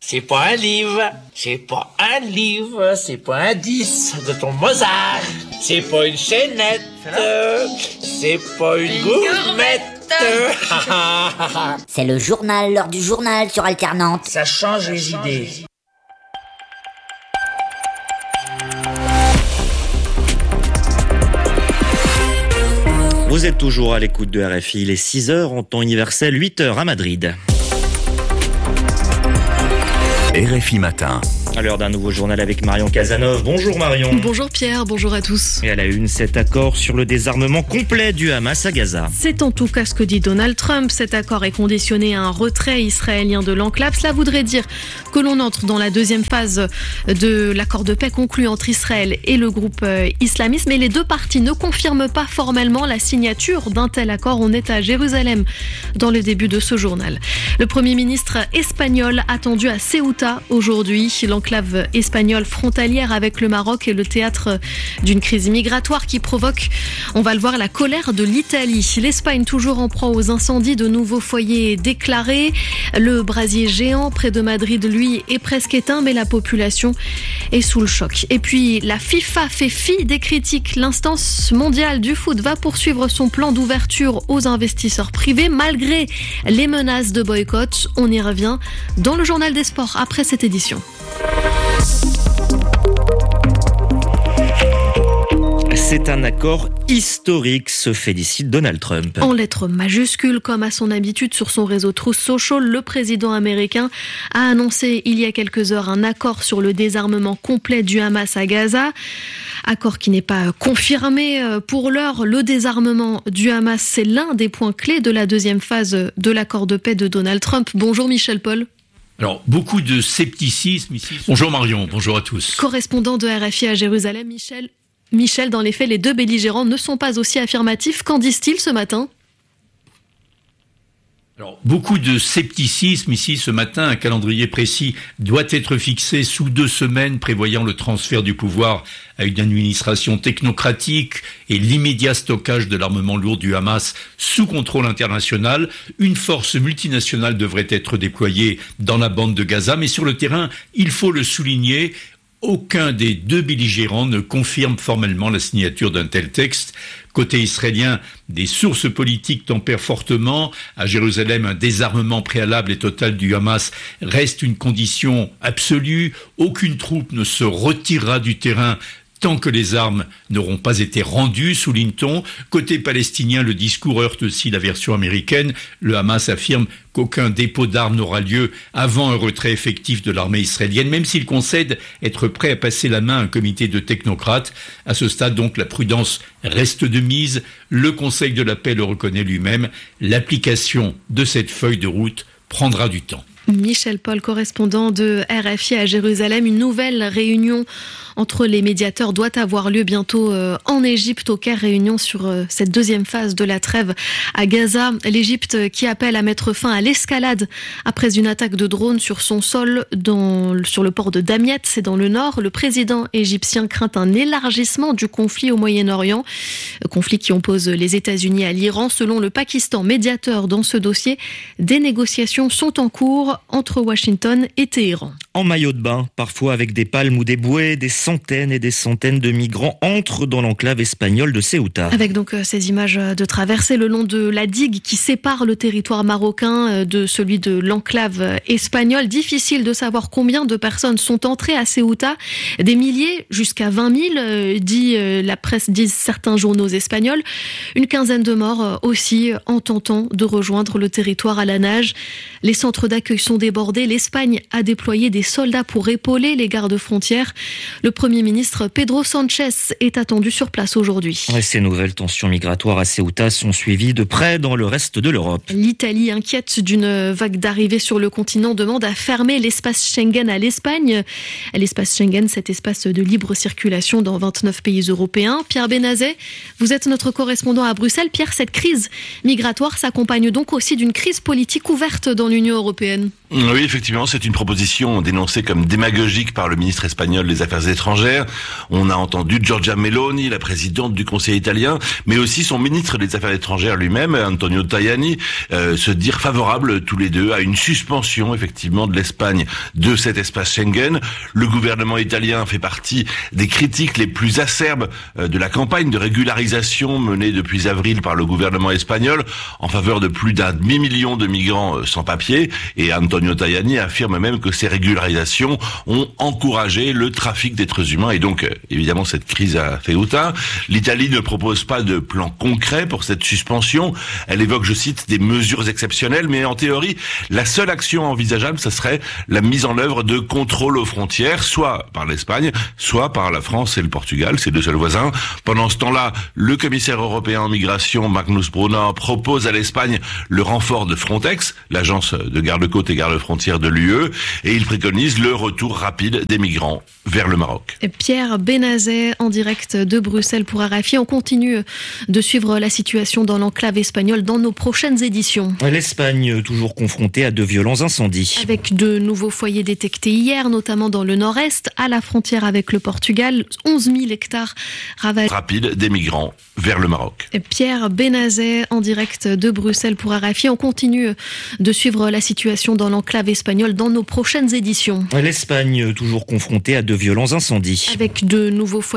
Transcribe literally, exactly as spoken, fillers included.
c'est pas un livre, c'est pas un livre, c'est pas un dix de ton Mozart, c'est pas une chaînette, c'est pas une gourmette. C'est le journal, l'heure du journal sur Alternante. Ça change les idées. Vous êtes toujours à l'écoute de R F I, il est six heures en temps universel, huit heures à Madrid. R F I Matin. À l'heure d'un nouveau journal avec Marion Cazeneuve. Bonjour Marion. Bonjour Pierre, bonjour à tous. Et à la une, cet accord sur le désarmement complet du Hamas à Gaza. C'est en tout cas ce que dit Donald Trump. Cet accord est conditionné à un retrait israélien de l'enclave. Cela voudrait dire que l'on entre dans la deuxième phase de l'accord de paix conclu entre Israël et le groupe islamiste. Mais les deux parties ne confirment pas formellement la signature d'un tel accord. On est à Jérusalem dans le début de ce journal. Le Premier ministre espagnol attendu à Ceuta aujourd'hui. L'enclave espagnole frontalière avec le Maroc est le théâtre d'une crise migratoire qui provoque, on va le voir, la colère de l'Italie. L'Espagne toujours en proie aux incendies, de nouveaux foyers déclarés. Le brasier géant près de Madrid, lui, est presque éteint, mais la population est sous le choc. Et puis la FIFA fait fi des critiques. L'instance mondiale du foot va poursuivre son plan d'ouverture aux investisseurs privés malgré les menaces de boycott. On y revient dans le journal des sports après cette édition. C'est un accord historique, se félicite Donald Trump. En lettres majuscules, comme à son habitude sur son réseau Truth Social, le président américain a annoncé il y a quelques heures un accord sur le désarmement complet du Hamas à Gaza. Accord qui n'est pas confirmé pour l'heure. Le désarmement du Hamas, c'est l'un des points clés de la deuxième phase de l'accord de paix de Donald Trump. Bonjour Michel Paul. Alors, beaucoup de scepticisme ici. Bonjour Marion, bonjour à tous. Correspondant de R F I à Jérusalem, Michel. Michel, dans les faits, les deux belligérants ne sont pas aussi affirmatifs. Qu'en disent-ils ce matin ? Alors, beaucoup de scepticisme ici ce matin. Un calendrier précis doit être fixé sous deux semaines, prévoyant le transfert du pouvoir à une administration technocratique et l'immédiat stockage de l'armement lourd du Hamas sous contrôle international. Une force multinationale devrait être déployée dans la bande de Gaza, mais sur le terrain, il faut le souligner, aucun des deux belligérants ne confirme formellement la signature d'un tel texte. Côté israélien, des sources politiques tempèrent fortement. À Jérusalem, un désarmement préalable et total du Hamas reste une condition absolue. Aucune troupe ne se retirera du terrain tant que les armes n'auront pas été rendues, souligne-t-on. Côté palestinien, le discours heurte aussi la version américaine. Le Hamas affirme qu'aucun dépôt d'armes n'aura lieu avant un retrait effectif de l'armée israélienne, même s'il concède être prêt à passer la main à un comité de technocrates. À ce stade, donc, la prudence reste de mise. Le Conseil de la paix le reconnaît lui-même. L'application de cette feuille de route prendra du temps. Michel Paul, correspondant de R F I à Jérusalem. Une nouvelle réunion entre les médiateurs doit avoir lieu bientôt euh, en Égypte, au Caire, réunion sur euh, cette deuxième phase de la trêve à Gaza. L'Égypte qui appelle à mettre fin à l'escalade après une attaque de drone sur son sol dans, sur le port de Damiette, c'est dans le nord. Le président égyptien craint un élargissement du conflit au Moyen-Orient, conflit qui oppose les États-Unis à l'Iran. Selon le Pakistan, médiateur dans ce dossier, des négociations sont en cours entre Washington et Téhéran. En maillot de bain, parfois avec des palmes ou des bouées, des centaines et des centaines de migrants entrent dans l'enclave espagnole de Ceuta. Avec donc ces images de traversée le long de la digue qui sépare le territoire marocain de celui de l'enclave espagnole. Difficile de savoir combien de personnes sont entrées à Ceuta. Des milliers, jusqu'à vingt mille, dit la presse, disent certains journaux espagnols. Une quinzaine de morts aussi en tentant de rejoindre le territoire à la nage. Les centres d'accueil sont débordés. L'Espagne a déployé des soldats pour épauler les gardes-frontières. Le Premier ministre Pedro Sánchez est attendu sur place aujourd'hui. Et ces nouvelles tensions migratoires à Ceuta sont suivies de près dans le reste de l'Europe. L'Italie, inquiète d'une vague d'arrivée sur le continent, demande à fermer l'espace Schengen à l'Espagne. L'espace Schengen, cet espace de libre circulation dans vingt-neuf pays européens. Pierre Benazet, vous êtes notre correspondant à Bruxelles. Pierre, cette crise migratoire s'accompagne donc aussi d'une crise politique ouverte dans l'Union européenne. Oui, effectivement, c'est une proposition dénoncée comme démagogique par le ministre espagnol des Affaires étrangères. On a entendu Giorgia Meloni, la présidente du Conseil italien, mais aussi son ministre des Affaires étrangères lui-même, Antonio Tajani, euh, se dire favorables tous les deux à une suspension, effectivement, de l'Espagne de cet espace Schengen. Le gouvernement italien fait partie des critiques les plus acerbes de la campagne de régularisation menée depuis avril par le gouvernement espagnol en faveur de plus d'un demi-million de migrants sans papier. Et Antonio Tajani affirme même que ces régularisations ont encouragé le trafic d'êtres humains et donc évidemment cette crise a fait autant. L'Italie ne propose pas de plan concret pour cette suspension. Elle évoque, je cite, des mesures exceptionnelles, mais en théorie, la seule action envisageable, ce serait la mise en œuvre de contrôles aux frontières, soit par l'Espagne, soit par la France et le Portugal, ces deux seuls voisins. Pendant ce temps-là, le commissaire européen en migration, Magnus Brunner, propose à l'Espagne le renfort de Frontex, l'agence de garde-côte et garde-frontière de l'U E, et il préconise le retour rapide des migrants vers le Maroc. Pierre Benazet, en direct de Bruxelles pour R F I. On continue de suivre la situation dans l'enclave espagnole dans nos prochaines éditions. L'Espagne, toujours confrontée à de violents incendies. Avec de nouveaux foyers détectés hier, notamment dans le nord-est, à la frontière avec le Portugal. onze mille hectares ravagés. Rapide des migrants vers le Maroc. Pierre Benazet, en direct de Bruxelles pour R F I. On continue de suivre la situation dans l'enclave espagnole dans nos prochaines éditions. L'Espagne, toujours confrontée à de violents incendies. Avec de nouveaux foyers